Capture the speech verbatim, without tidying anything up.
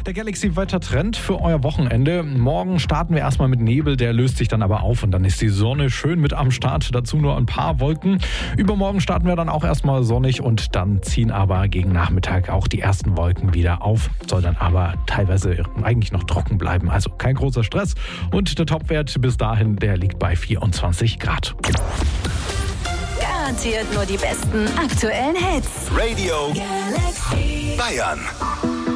Der Galaxy-Wettertrend für euer Wochenende. Morgen starten wir erstmal mit Nebel, der löst sich dann aber auf und dann ist die Sonne schön mit am Start. Dazu nur ein paar Wolken. Übermorgen starten wir dann auch erstmal sonnig und dann ziehen aber gegen Nachmittag auch die ersten Wolken wieder auf. Soll dann aber teilweise eigentlich noch trocken bleiben. Also kein großer Stress. Und der Topwert bis dahin, der liegt bei vierundzwanzig Grad. Garantiert nur die besten aktuellen Hits. Radio Galaxy Bayern.